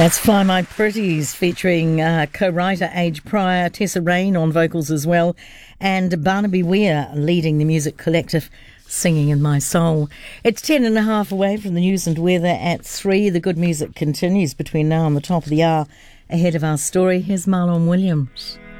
That's Fly My Pretties featuring co-writer Age Pryor, Tessa Rain on vocals as well, and Barnaby Weir leading the music collective Singing in My Soul. It's 10:30 away from the news and weather at 3. The good music continues between now and the top of the hour. Ahead of our story, here's Marlon Williams.